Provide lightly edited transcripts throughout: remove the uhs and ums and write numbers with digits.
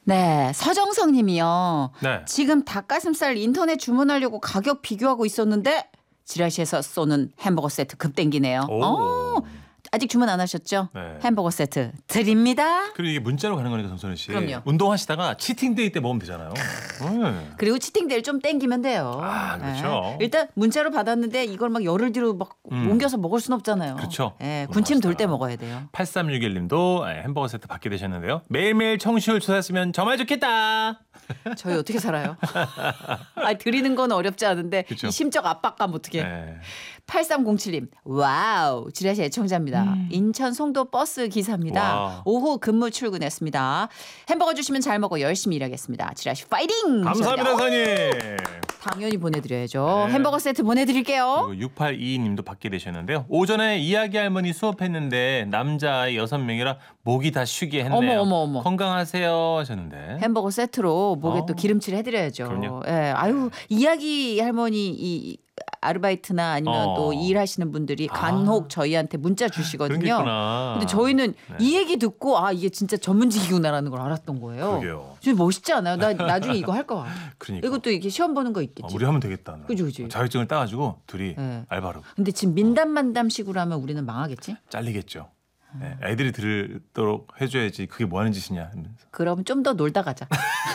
네, 서정석 님이요. 네. 지금 닭가슴살 인터넷 주문하려고 가격 비교하고 있었는데 지라시에서 쏘는 햄버거 세트 급 땡기네요. 아직 주문 안 하셨죠? 네. 햄버거 세트 드립니다. 그리고 이게 문자로 가는 거니까 정선희 씨. 그럼요. 운동하시다가 치팅데이 때 먹으면 되잖아요. 그리고 치팅데이를 좀 땡기면 돼요. 아, 그렇죠. 네. 일단 문자로 받았는데 이걸 막 열흘 뒤로 막 옮겨서 먹을 순 없잖아요. 그렇죠. 네, 군침 돌 때 먹어야 돼요. 8361님도 햄버거 세트 받게 되셨는데요. 매일매일 청취율 조사했으면 정말 좋겠다. 저희 어떻게 살아요? 드리는 건 어렵지 않은데 그쵸. 이 심적 압박감 어떻게. 네. 8307님. 와우. 지라시 애청자입니다. 인천 송도 버스 기사입니다. 와우. 오후 근무 출근했습니다. 햄버거 주시면 잘 먹고 열심히 일하겠습니다. 지라시 파이팅! 감사합니다, 선님. 당연히 보내드려야죠. 네. 햄버거 세트 보내드릴게요. 그리고 6822님도 받게 되셨는데요. 오전에 이야기 할머니 수업했는데 남자아이 6명이라 목이 다 쉬게 했네요. 어머. 건강하세요 하셨는데. 햄버거 세트로 목에 또 기름칠 해드려야죠. 그럼요. 예, 아유 이야기 할머니 이 아르바이트나 아니면 또 일하시는 분들이 간혹 저희한테 문자 그런 게 주시거든요. 있구나. 근데 저희는 네. 이 얘기 듣고 이게 진짜 전문직이구나라는 걸 알았던 거예요. 그러게요. 좀 멋있지 않아요? 나 나중에 이거 할 거 같아. 그러니까. 이것도 이렇게 시험 보는 거 있겠지. 우리 하면 되겠다. 그지. 자격증을 따가지고 둘이 네. 알바로 근데 지금 민담만담식으로 하면 우리는 망하겠지? 잘리겠죠. 네, 애들이 들도록 해줘야지 그게 뭐 하는 짓이냐 하면서. 그럼 좀 더 놀다 가자.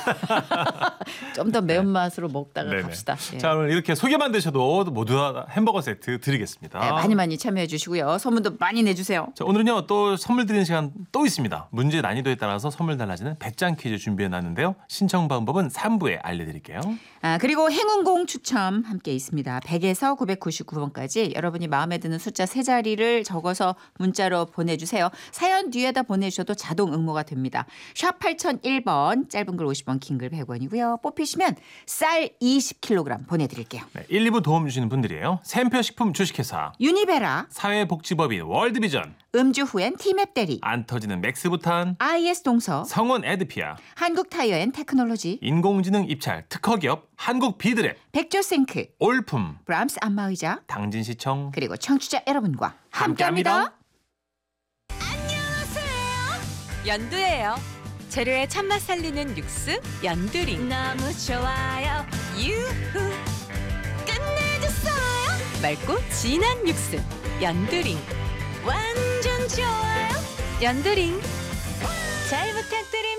좀 더 매운맛으로 먹다가 네네. 갑시다. 예. 자, 오늘 이렇게 소개만 되셔도 모두 다 햄버거 세트 드리겠습니다. 네, 많이 참여해 주시고요. 선물도 많이 내주세요. 자, 오늘은요 또 선물 드리는 시간 또 있습니다. 문제 난이도에 따라서 선물 달라지는 배짱 퀴즈 준비해 놨는데요. 신청 방법은 3부에 알려드릴게요. 그리고 행운공 추첨 함께 있습니다. 100에서 999번까지 여러분이 마음에 드는 숫자 3자리를 적어서 문자로 보내주세요. 사연 뒤에다 보내주셔도 자동 응모가 됩니다. 샵 8001번 짧은 글 50원 긴 글 100원이고요. 뽑히시면 쌀 20kg 보내드릴게요. 네, 1, 2부 도움 주시는 분들이에요. 샘표식품 주식회사, 유니베라, 사회복지법인 월드비전, 음주 후엔 티맵 대리, 안 터지는 맥스부탄, IS 동서, 성원 에드피아, 한국타이어앤테크놀로지, 인공지능 입찰 특허기업 한국비드랩, 백조생크, 올품, 브람스 안마의자, 당진시청 그리고 청취자 여러분과 함께합니다. 연두예요. 재료의 참맛 살리는 육수 연두링. 너무 좋아요. 유후. 끝내줬어요. 맑고 진한 육수 연두링. 완전 좋아요. 연두링. 잘 부탁드립니다.